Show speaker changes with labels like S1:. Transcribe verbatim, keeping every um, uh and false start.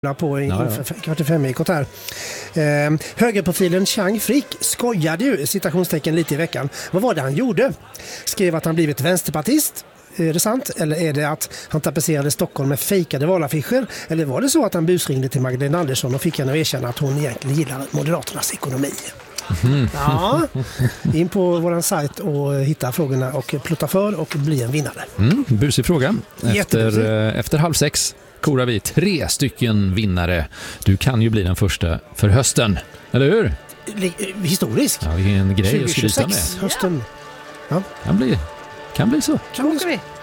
S1: på i ja, ja. kvart i fem ekot här. Eh, högerprofilen Chang Frick skojade ju citationstecken lite i veckan. Vad var det han gjorde? Skrev att han blivit vänsterpartist. Är det sant? Eller är det att han tapetserade Stockholm med fejkade valaffischer? Eller var det så att han busringde till Magdalena Andersson och fick henne att erkänna att hon egentligen gillar Moderaternas ekonomi? Mm. Ja, in på våran sajt och hitta frågorna och plutta för och bli en vinnare.
S2: Mm, busig fråga. Efter, efter halv sex korar vi tre stycken vinnare. Du kan ju bli den första för hösten, eller hur?
S1: Historisk.
S2: Ja, det är en grej att skryta med.
S1: Hösten. Ja.
S2: Kan bli, kan bli så.
S1: Kan bli så.